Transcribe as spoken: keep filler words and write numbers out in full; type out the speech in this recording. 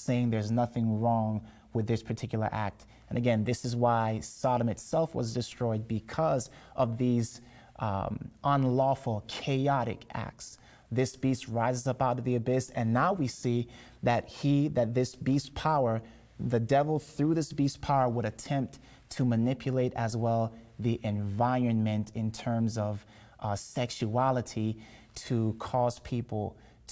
saying there's nothing wrong with this particular act. And again, this is why Sodom itself was destroyed, because of these um, unlawful, chaotic acts. This beast rises up out of the abyss, and now we see that he, that this beast power, the devil through this beast power would attempt to manipulate as well the environment in terms of uh, sexuality to cause people